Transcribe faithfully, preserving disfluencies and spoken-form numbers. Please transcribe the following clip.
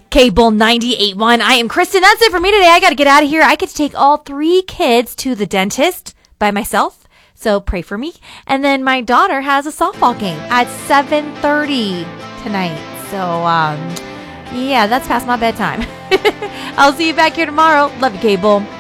Cable ninety-eight point one. I am Kristen. That's it for me today. I got to get out of here. I get to take all three kids to the dentist by myself. So pray for me. And then my daughter has a softball game at seven thirty tonight. So, um, yeah, that's past my bedtime. I'll see you back here tomorrow. Love you, Cable.